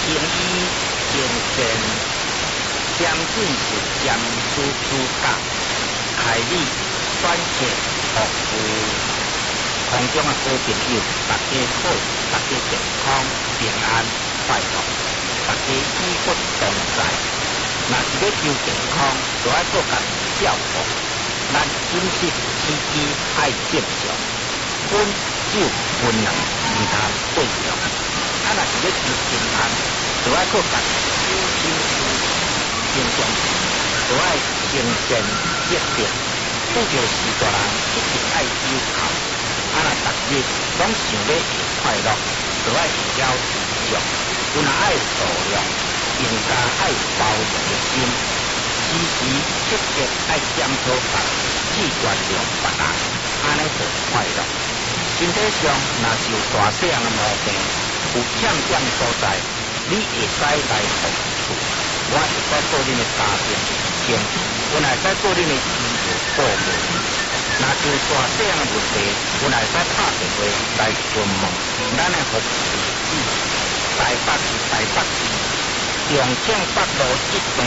行医行善，将进是将诸家，开理选择服务。空中好朋友，大家好，大家健康平安快乐，大家医骨同在。若是要求健康，就要做家己照顾。咱饮食起居爱正常，薰酒薰两唔通过量。若是要求平安，就要做家己修心心重视，就要精神节定。拄着是大人一定爱有效。若逐日拢想要会快乐，就爱会晓知足，有若爱度量，更加爱包容的心，时时刻刻爱检讨别人，只原谅别人，安尼就快乐。身体上若是有大细样的毛病，有欠点所在，你会使来服处，我会使做恁的家庭经济，我会使做恁的医疗顾问。若是大细样的问题，阮会使打电话来询问咱的服务地址，台北市永庆北路一段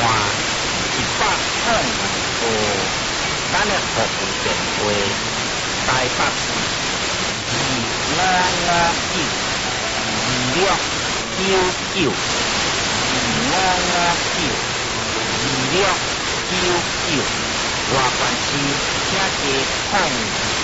102号，咱的服务电话台北市25592699外县市请加控